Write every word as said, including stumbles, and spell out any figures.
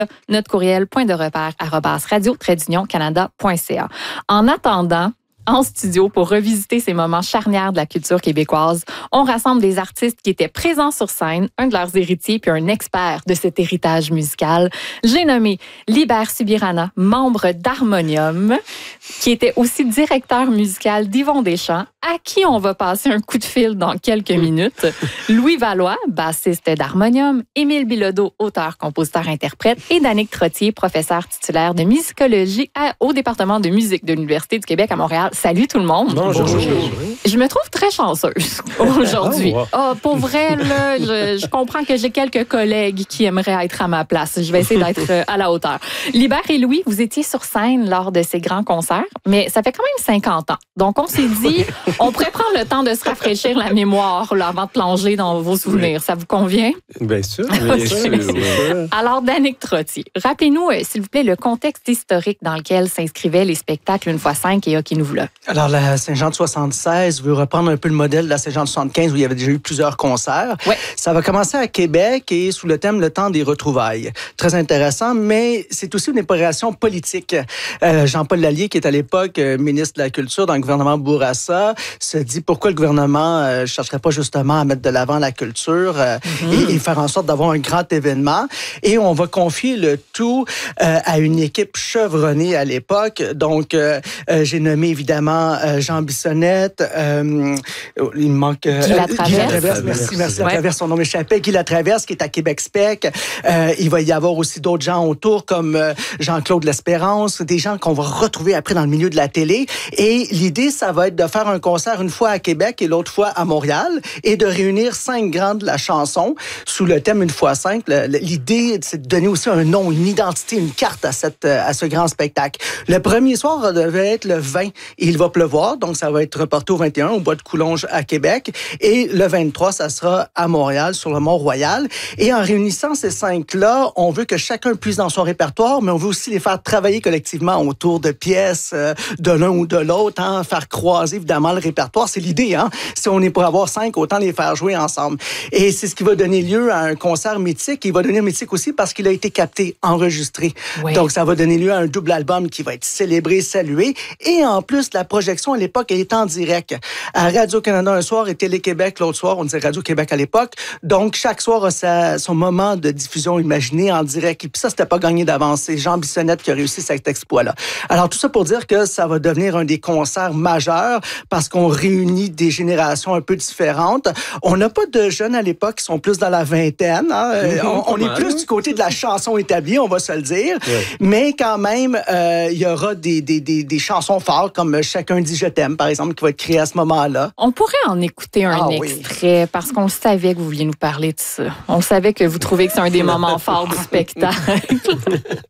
notre courriel point de repère arobase radio trait d'union canada point c a. En attendant, en studio, pour revisiter ces moments charnières de la culture québécoise, on rassemble des artistes qui étaient présents sur scène, un de leurs héritiers puis un expert de cet héritage musical. J'ai nommé Libert Subirana, membre d'Harmonium, qui était aussi directeur musical d'Yvon Deschamps, à qui on va passer un coup de fil dans quelques minutes. Louis Valois, bassiste d'Harmonium, Émile Bilodeau, auteur, compositeur, interprète, et Danick Trottier, professeur titulaire de musicologie à, au département de musique de l'Université du Québec à Montréal. Salut tout le monde. Bonjour. Bonjour. Je me trouve très chanceuse aujourd'hui. Oh, oh, pour vrai, là, je, je comprends que j'ai quelques collègues qui aimeraient être à ma place. Je vais essayer d'être à la hauteur. Libert et Louis, vous étiez sur scène lors de ces grands concerts, mais ça fait quand même cinquante ans. Donc, on s'est dit, on pourrait prendre le temps de se rafraîchir la mémoire là, avant de plonger dans vos souvenirs. Oui. Ça vous convient? Bien sûr. Bien okay. sûr. Oui. Alors, Danick Trottier, rappelez-nous, euh, s'il vous plaît, le contexte historique dans lequel s'inscrivaient les spectacles Une fois cinq et Hockey Nous V'là. Alors, la Saint-Jean de soixante-seize veut reprendre un peu le modèle de la Saint-Jean de soixante-quinze où il y avait déjà eu plusieurs concerts. Ouais. Ça va commencer à Québec et sous le thème Le temps des retrouvailles. Très intéressant, mais c'est aussi une opération politique. Euh, Jean-Paul Lallier, qui est à l'époque euh, ministre de la Culture dans le gouvernement Bourassa, se dit pourquoi le gouvernement ne euh, chercherait pas justement à mettre de l'avant la culture euh, mm-hmm. et, et faire en sorte d'avoir un grand événement. Et on va confier le tout euh, à une équipe chevronnée à l'époque. Donc, euh, euh, j'ai nommé évidemment euh, Jean Bissonnette, euh, il me manque... Euh, Guy Latraverse. Guy Latraverse, merci, merci. Ouais. Latraverse, son nom m'échappait. Guy Latraverse, qui est à Québec Spec. Euh, il va y avoir aussi d'autres gens autour, comme euh, Jean-Claude L'Espérance, des gens qu'on va retrouver après dans le milieu de la télé. Et l'idée, ça va être de faire un concert une fois à Québec et l'autre fois à Montréal et de réunir cinq grands de la chanson sous le thème Une fois cinq. L'idée, c'est de donner aussi un nom, une identité, une carte à, cette, à ce grand spectacle. Le premier soir devait être le vingt et il va pleuvoir, donc ça va être reporté au vingt et un au Bois de Coulonges à Québec. Et le vingt-trois, ça sera à Montréal, sur le Mont-Royal. Et en réunissant ces cinq-là, on veut que chacun puisse dans son répertoire, mais on veut aussi les faire travailler collectivement autour de pièces euh, de l'un ou de l'autre, hein, faire croiser évidemment le répertoire. C'est l'idée, hein. Si on est pour avoir cinq, autant les faire jouer ensemble. Et c'est ce qui va donner lieu à un concert mythique. Il va devenir mythique aussi parce qu'il a été capté, enregistré. Oui. Donc, ça va donner lieu à un double album qui va être célébré, salué. Et en plus, la projection à l'époque, elle est en direct. À Radio-Canada un soir et Télé-Québec l'autre soir. On disait Radio-Québec à l'époque. Donc, chaque soir a sa, son moment de diffusion imaginé en direct. Et puis ça, c'était pas gagné d'avance. C'est Jean Bissonnette qui a réussi cet exploit-là. Alors, tout ça pour dire que ça va devenir un des concerts majeurs parce qu'on réunit des générations un peu différentes. On n'a pas de jeunes à l'époque qui sont plus dans la vingtaine. Hein. Mm-hmm, on, on est plus du côté de la chanson établie, on va se le dire. Oui. Mais quand même, euh, il y aura des, des, des, des chansons fortes comme Chacun dit je t'aime, par exemple, qui va être créée à ce moment-là. On pourrait en écouter un ah, extrait oui. parce qu'on savait que vous vouliez nous parler de ça. On savait que vous trouvez que c'est un des moments forts du spectacle.